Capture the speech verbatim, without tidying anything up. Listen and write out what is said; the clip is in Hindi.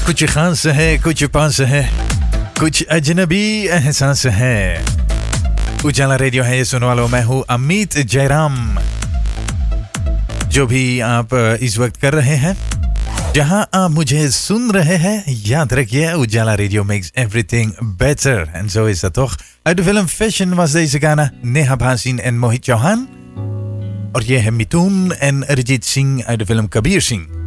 कुछ खास है, कुछ पास है, कुछ अजनबी एहसास है। उजाला रेडियो है, ये सुनने वालों, मैं हूँ अमित जयराम। जो भी आप इस वक्त कर रहे हैं, जहां आप मुझे सुन रहे हैं, याद रखिए उजाला radio makes everything better. En zo is dat toch? Uit de film Fashion was deze Ghana, Neha Bhasin en Mohit Chauhan. और ये है मिथुन en Arijit Singh uit de film Kabir Singh.